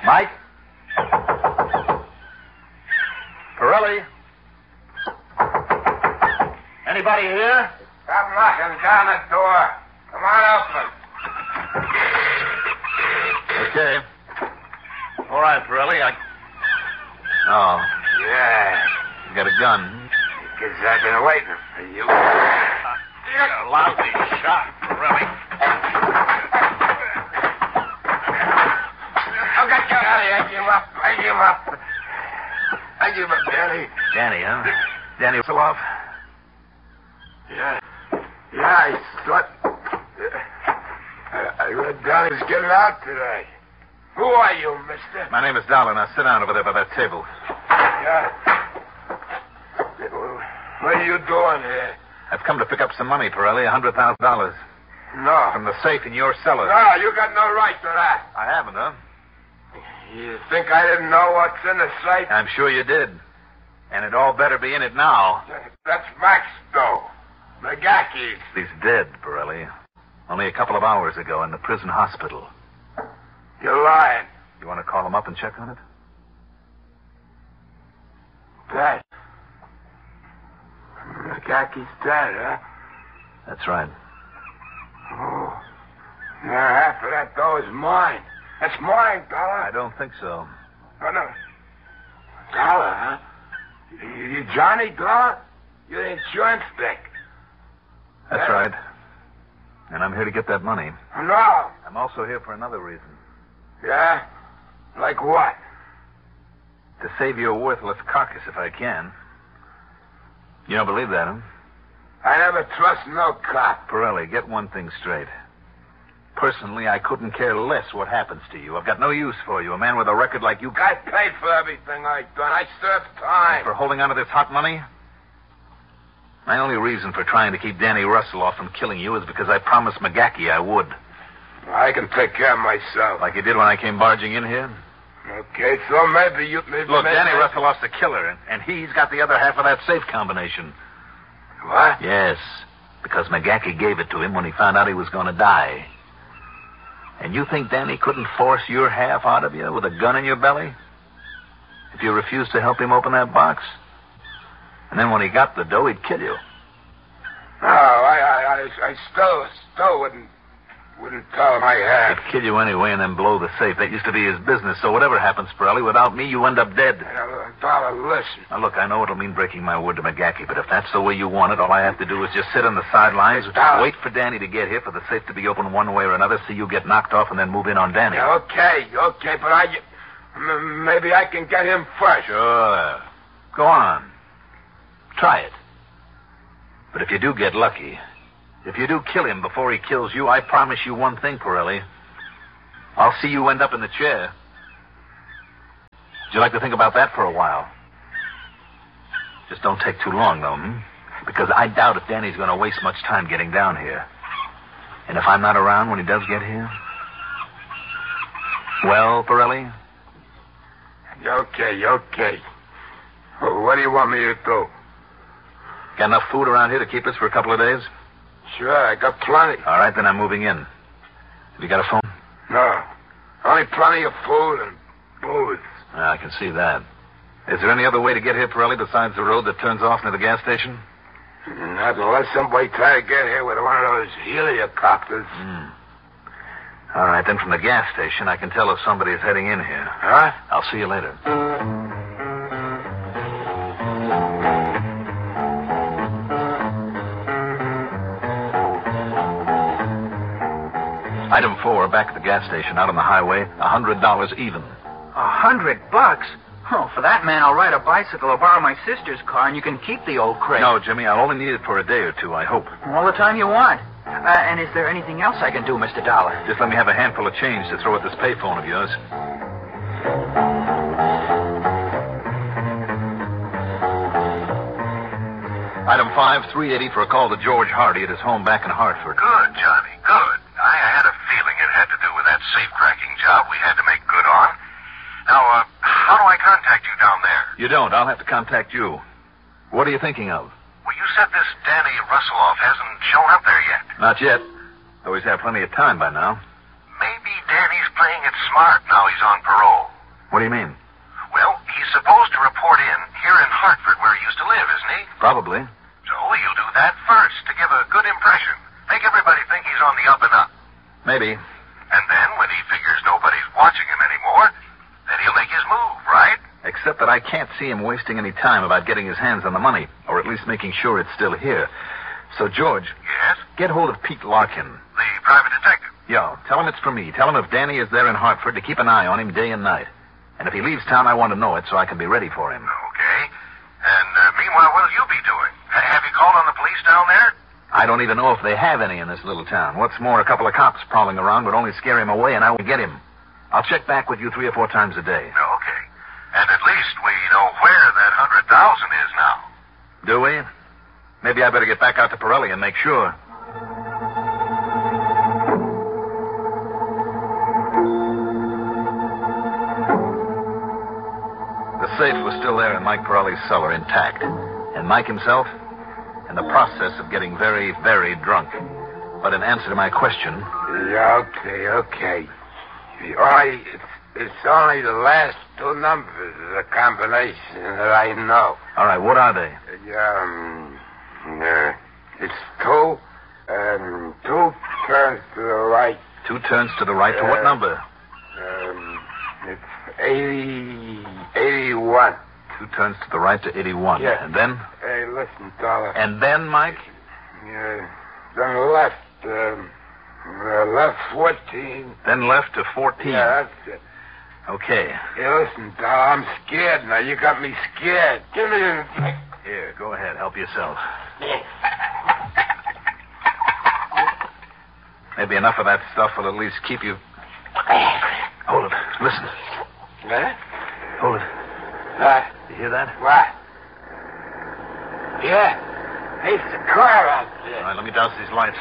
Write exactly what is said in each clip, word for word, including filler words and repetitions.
Mike? Pirelli? Anybody here? Stop knocking down the door. Come on, open. Okay. All right, Pirelli, I... Oh. Yeah. You got a gun. Because I've been waiting for you. You're a lousy shot, Pirelli. I got you out of here. I give up. I give up. I give up, Danny. Danny, huh? Danny Russelloff? Yeah. Yeah, I thought... I, I read Danny's getting out today. Who are you, mister? My name is Dollar. Now sit down over there by that table. Yeah. What are you doing here? I've come to pick up some money, Pirelli, a hundred thousand dollars. No. From the safe in your cellar. No, you got no right to that. I haven't, huh? You think I didn't know what's in the safe? I'm sure you did. And it all better be in it now. That's Max Stowe. McGacky's. He's dead, Pirelli. Only a couple of hours ago in the prison hospital. You're lying. You want to call him up and check on it? Dead. McGacky's dead, huh? That's right. Oh. Now half of that dough is mine. That's mine, Dollar. I don't think so. Oh, no. Dollar, huh? You, you Johnny Dollar? You're the insurance dick. That's right. And I'm here to get that money. No. I'm also here for another reason. Yeah? Like what? To save your worthless carcass if I can. You don't believe that, huh? I never trust no cop. Pirelli, get one thing straight. Personally, I couldn't care less what happens to you. I've got no use for you. A man with a record like you... I paid for everything I've done. I served time. For holding on to this hot money? My only reason for trying to keep Danny Russelloff from killing you is because I promised McGacky I would. I can take care of myself. Like you did when I came barging in here? Okay, so maybe you... Maybe, Look, maybe Danny I... Russelloff's the killer, and, and he's got the other half of that safe combination. What? Yes, because McGacky gave it to him when he found out he was going to die. And you think Danny couldn't force your half out of you with a gun in your belly? If you refused to help him open that box? And then when he got the dough, he'd kill you. No, I, I, I, I still, still wouldn't, wouldn't tell him I had. He'd kill you anyway and then blow the safe. That used to be his business. So whatever happens, Pirelli, without me, you end up dead. Now, Dollar, listen. Now, look, I know it'll mean breaking my word to McGacky, but if that's the way you want it, all I have to do is just sit on the sidelines, Dollar. wait for Danny to get here, for the safe to be open one way or another, see you get knocked off, and then move in on Danny. Yeah, okay, okay, but I... M- maybe I can get him first. Sure. Go on. Try it. But if you do get lucky, if you do kill him before he kills you, I promise you one thing, Pirelli. I'll see you end up in the chair. Would you like to think about that for a while? Just don't take too long, though, hmm? Because I doubt if Danny's going to waste much time getting down here. And if I'm not around when he does get here... Well, Pirelli? Okay, okay. What do you want me to do? Got enough food around here to keep us for a couple of days? Sure, I got plenty. All right, then I'm moving in. Have you got a phone? No. Only plenty of food and booze. Ah, I can see that. Is there any other way to get here, Pirelli, besides the road that turns off near the gas station? Not unless somebody try to get here with one of those helicopters. Hmm. All right, then from the gas station, I can tell if somebody's heading in here. Huh? I'll see you later. Item four, back at the gas station, out on the highway, a hundred dollars even. A hundred bucks? Oh, for that man, I'll ride a bicycle or borrow my sister's car, and you can keep the old crate. No, Jimmy, I'll only need it for a day or two, I hope. All the time you want. Uh, and is there anything else I can do, Mister Dollar? Just let me have a handful of change to throw at this payphone of yours. Item five, three eighty for a call to George Hardy at his home back in Hartford. Good, Johnny, good. I had a feeling it had to do with that safe-cracking job we had to make good on. Now, uh, how do I contact you down there? You don't. I'll have to contact you. What are you thinking of? Well, you said this Danny Russelloff hasn't shown up there yet. Not yet. Though he's had plenty of time by now. Maybe Danny's playing it smart now he's on parole. What do you mean? Well, he's supposed to report in here in Hartford where he used to live, isn't he? Probably. So he'll do that first to give a good impression. Make everybody think he's on the up and up. Maybe. And then when he figures nobody's watching him anymore, then he'll make his move, right? Except that I can't see him wasting any time about getting his hands on the money, or at least making sure it's still here. So, George. Yes? Get hold of Pete Larkin. The private detective. Yeah, tell him it's for me. Tell him if Danny is there in Hartford to keep an eye on him day and night. And if he leaves town, I want to know it so I can be ready for him. Okay. And uh, meanwhile, what'll you be doing? H- have you called on the police down there? I don't even know if they have any in this little town. What's more, a couple of cops prowling around would only scare him away, and I won't get him. I'll check back with you three or four times a day. Okay. And at least we know where that hundred thousand is now. Do we? Maybe I better get back out to Pirelli and make sure. The safe was still there in Mike Pirelli's cellar, intact. And Mike himself, in the process of getting very, very drunk. But in answer to my question... Yeah, okay, okay. The only, it's, it's only the last two numbers of the combination that I know. All right, what are they? Um, uh, it's two, um, two turns to the right. Two turns to the right to what Uh, number? Um, it's eighty, eighty-one. Two turns to the right to eighty-one. Yeah. And then? Hey, listen, Dollar. And then, Mike? Uh, then left, um, uh, left fourteen. Then left to fourteen. Yeah, that's it. Okay. Hey, listen, Dollar, I'm scared now. You got me scared. Give me a... Here, go ahead. Help yourself. Maybe enough of that stuff will at least keep you... Hold it. Listen. What? Hold it. What? You hear that? What? Yeah. It's the car out there. All right, let me douse these lights.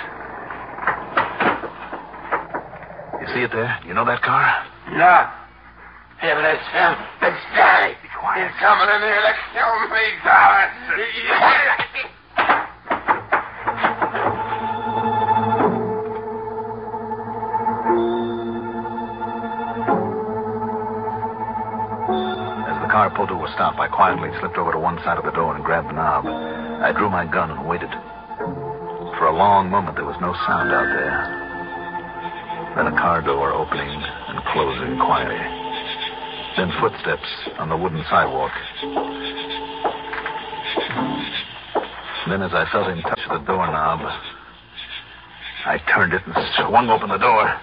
You see it there? You know that car? No. Yeah, but that's him. That's Danny. Be quiet. He's coming in here to kill me, Dollar. As the car pulled to a stop, I quietly slipped over to one side of the door and grabbed the knob. I drew my gun and waited. For a long moment, there was no sound out there. Then a car door opening and closing quietly. Then footsteps on the wooden sidewalk. Then as I felt him touch the doorknob, I turned it and swung open the door.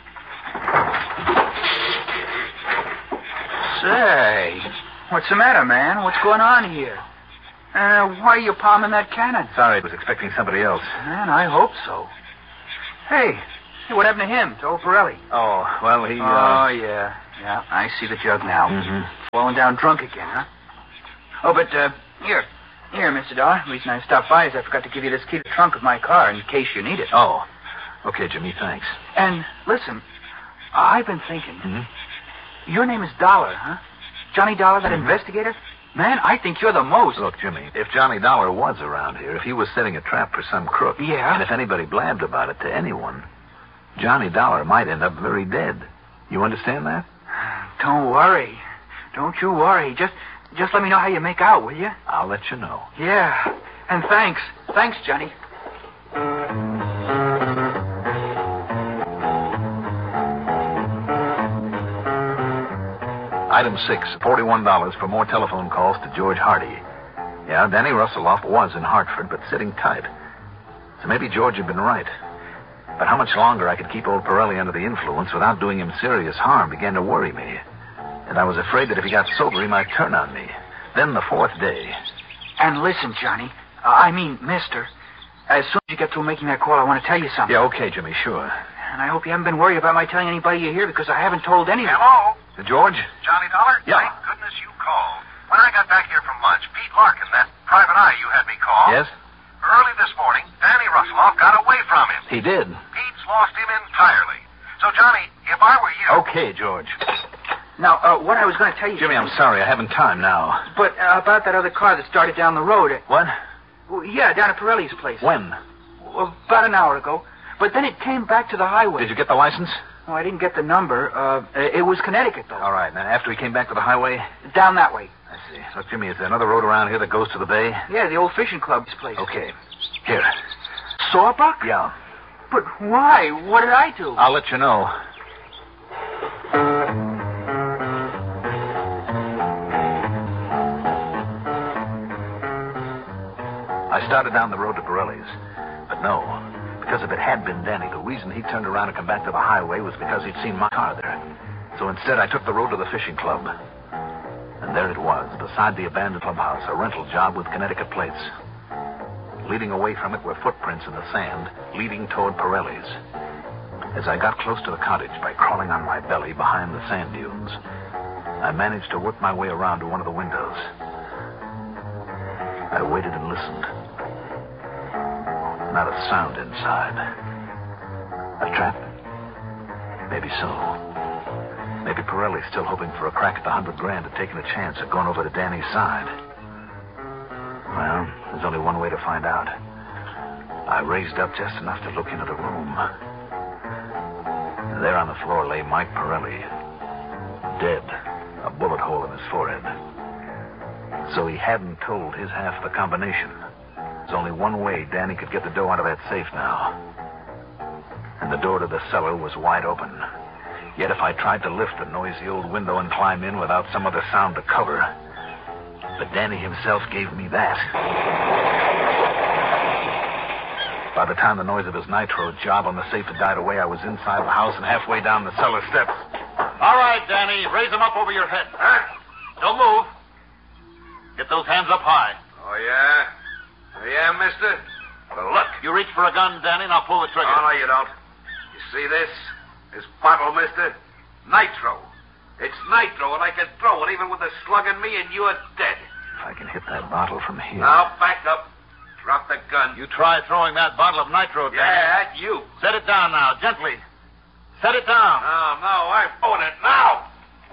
Say, what's the matter, man? What's going on here? Uh, why are you palming that cannon? Sorry, I was expecting somebody else. Man, I hope so. Hey, hey, what happened to him, to old Pirelli? Oh, well, he, uh... Oh, yeah. Yeah, I see the jug now. Mm-hmm. Falling down drunk again, huh? Oh, but, uh, here. Here, Mister Dollar. The reason I stopped by is I forgot to give you this key to the trunk of my car in case you need it. Oh. Okay, Jimmy, thanks. And, listen, I've been thinking. Mm-hmm. Your name is Dollar, huh? Johnny Dollar, that Mm-hmm. investigator? Man, I think you're the most. Look, Jimmy, if Johnny Dollar was around here, if he was setting a trap for some crook... Yeah? And if anybody blabbed about it to anyone, Johnny Dollar might end up very dead. You understand that? Don't worry. Don't you worry. Just just let me know how you make out, will you? I'll let you know. Yeah. And thanks. Thanks, Johnny. Item six, forty-one dollars for more telephone calls to George Hardy. Yeah, Danny Russelloff was in Hartford, but sitting tight. So maybe George had been right. But how much longer I could keep old Pirelli under the influence without doing him serious harm began to worry me. And I was afraid that if he got sober, he might turn on me. Then the fourth day. And listen, Johnny. Uh, I mean, mister. As soon as you get through making that call, I want to tell you something. Yeah, okay, Jimmy, sure. And I hope you haven't been worried about my telling anybody you're here because I haven't told anyone. Hello? George? Johnny Dollar? Yeah. Thank goodness you called. When I got back here from lunch, Pete Larkin, that private eye you had me call... Yes? Early this morning, Danny Russelloff got away from him. He did. Pete's lost him entirely. So, Johnny, if I were you... Okay, George. Now, uh, what I was going to tell you... Jimmy, I'm sorry. I haven't time now. But uh, about that other car that started down the road. uh, What? Well, yeah, down at Pirelli's place. When? Well, about an hour ago. But then it came back to the highway. Did you get the license? Oh, I didn't get the number. Uh, it was Connecticut, though. All right. Now, after he came back to the highway? Down that way. I see. Look, Jimmy, is there another road around here that goes to the bay? Yeah, the old fishing club's place. Okay. Here. Sawbuck? Yeah. But why? What did I do? I'll let you know. I started down the road to Pirelli's. But no, because if it had been Danny, the reason he turned around and come back to the highway was because he'd seen my car there. So instead, I took the road to the fishing club. And there it was, beside the abandoned clubhouse, a rental job with Connecticut plates. Leading away from it were footprints in the sand, leading toward Pirelli's. As I got close to the cottage by crawling on my belly behind the sand dunes, I managed to work my way around to one of the windows. I waited and listened. Not a sound inside. A trap? Maybe so. Maybe Pirelli's still hoping for a crack at the hundred grand and taking a chance at going over to Danny's side. Well, there's only one way to find out. I raised up just enough to look into the room. And there on the floor lay Mike Pirelli, dead, a bullet hole in his forehead. So he hadn't told his half of the combination. There's only one way Danny could get the dough out of that safe now. And the door to the cellar was wide open. Yet if I tried to lift the noisy old window and climb in without some other sound to cover, but Danny himself gave me that. By the time the noise of his nitro job on the safe had died away, I was inside the house and halfway down the cellar steps. All right, Danny, raise them up over your head. Huh? Don't move. Get those hands up high. Oh, yeah? Oh, yeah, mister? Well, look. You reach for a gun, Danny, now pull the trigger. Oh, no, you don't. You see this? This bottle, mister? Nitro. It's nitro, and I can throw it even with a slug in me, and you're dead. If I can hit that bottle from here. Now, back up. Drop the gun. You try throwing that bottle of nitro, Danny. Yeah, that's you. Set it down now, gently. Set it down. No, no, I'm throwing it now.